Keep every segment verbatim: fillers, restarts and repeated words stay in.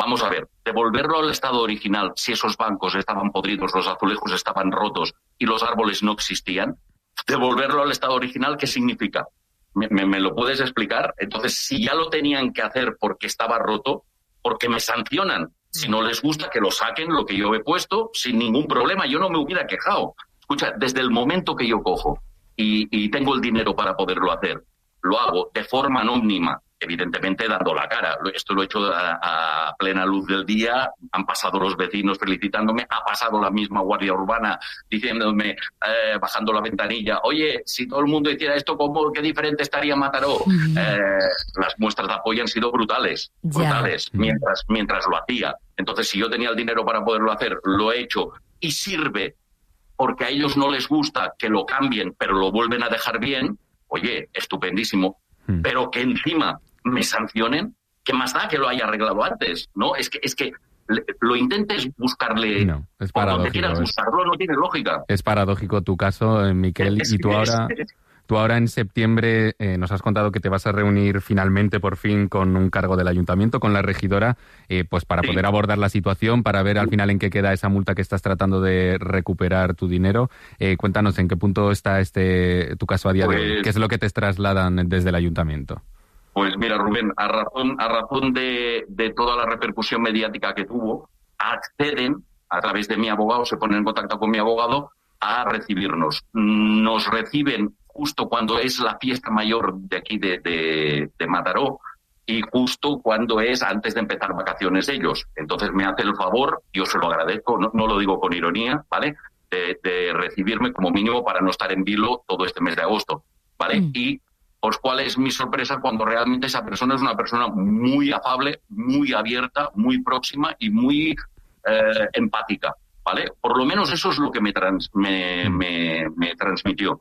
Vamos a ver, devolverlo al estado original si esos bancos estaban podridos, los azulejos estaban rotos y los árboles no existían. Devolverlo al estado original, ¿qué significa? ¿Me, me, me lo puedes explicar? Entonces, si ya lo tenían que hacer porque estaba roto, ¿por qué me sancionan? Si no les gusta, que lo saquen lo que yo he puesto sin ningún problema. Yo no me hubiera quejado. Escucha, desde el momento que yo cojo y, y tengo el dinero para poderlo hacer, lo hago de forma anónima, evidentemente dando la cara. Esto lo he hecho a, a plena luz del día, han pasado los vecinos felicitándome, ha pasado la misma Guardia Urbana diciéndome, eh, bajando la ventanilla, oye, si todo el mundo hiciera esto, ¿cómo, qué diferente estaría Mataró? Mm. Eh, las muestras de apoyo han sido brutales, brutales, yeah. mientras, mientras lo hacía. Entonces, si yo tenía el dinero para poderlo hacer, lo he hecho y sirve porque a ellos no les gusta que lo cambien, pero lo vuelven a dejar bien, oye, estupendísimo. Hmm. Pero que encima me sancionen, ¿qué más da que lo haya arreglado antes? No, es que es que lo intentes buscarle, no, es por donde quieras buscarlo, no tiene lógica. Es paradójico tu caso, Miquel, es, y tú es, ahora... Es, Tú ahora en septiembre eh, nos has contado que te vas a reunir finalmente, por fin, con un cargo del ayuntamiento, con la regidora, eh, pues para sí. poder abordar la situación, para ver al final en qué queda esa multa que estás tratando de recuperar tu dinero. Eh, cuéntanos en qué punto está este tu caso a día pues, de hoy. ¿Qué es lo que te trasladan desde el ayuntamiento? Pues mira, Rubén, a razón, a razón de, de toda la repercusión mediática que tuvo, acceden a través de mi abogado, se ponen en contacto con mi abogado a recibirnos. Nos reciben justo cuando es la fiesta mayor de aquí de, de, de Mataró y justo cuando es antes de empezar vacaciones ellos. Entonces me hace el favor, yo se lo agradezco, no, no lo digo con ironía, ¿vale?, de, de recibirme como mínimo para no estar en vilo todo este mes de agosto, ¿vale? Mm. Y pues cuál es mi sorpresa cuando realmente esa persona es una persona muy afable, muy abierta, muy próxima y muy eh, empática, ¿vale? Por lo menos eso es lo que me, trans, me, me, me transmitió.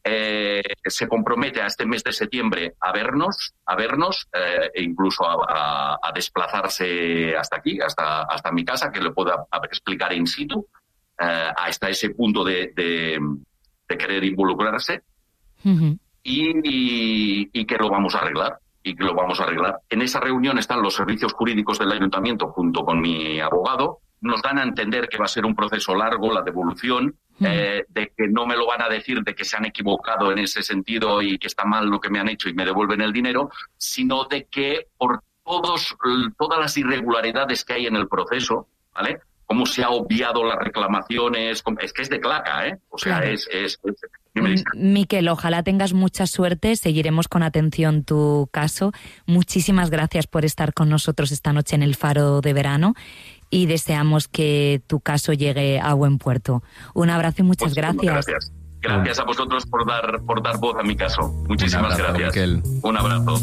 Eh, se compromete a este mes de septiembre a vernos, a vernos eh, e incluso a, a, a desplazarse hasta aquí, hasta, hasta mi casa, que le pueda explicar in situ, eh, hasta ese punto de, de, de querer involucrarse uh-huh. y, y, y que lo vamos a arreglar. Y que lo vamos a arreglar. En esa reunión están los servicios jurídicos del ayuntamiento junto con mi abogado. Nos dan a entender que va a ser un proceso largo, la devolución, mm. eh, de que no me lo van a decir de que se han equivocado en ese sentido y que está mal lo que me han hecho y me devuelven el dinero, sino de que por todos, todas las irregularidades que hay en el proceso, ¿vale?, cómo se ha obviado las reclamaciones, es que es de claca, ¿eh? O sea, claro. es... es, es M- Miquel, ojalá tengas mucha suerte, seguiremos con atención tu caso. Muchísimas gracias por estar con nosotros esta noche en el Faro de Verano y deseamos que tu caso llegue a buen puerto. Un abrazo y muchas gracias. Gracias. Gracias a vosotros por dar, por dar voz a mi caso. Muchísimas Un abrazo, gracias. Miquel. Un abrazo.